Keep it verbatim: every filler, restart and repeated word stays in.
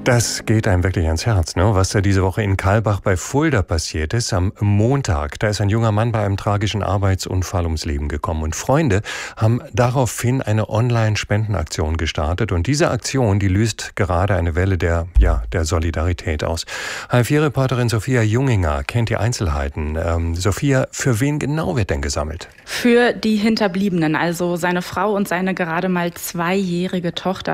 Das geht einem wirklich ans Herz, ne? Was da diese Woche in Kahlbach bei Fulda passiert ist. Am Montag, da ist ein junger Mann bei einem tragischen Arbeitsunfall ums Leben gekommen. Und Freunde haben daraufhin eine Online-Spendenaktion gestartet. Und diese Aktion, die löst gerade eine Welle der, ja, der Solidarität aus. H F vier-Reporterin Sophia Junginger kennt die Einzelheiten. Ähm, Sophia, für wen genau wird denn gesammelt? Für die Hinterbliebenen, also seine Frau und seine gerade mal zweijährige Tochter.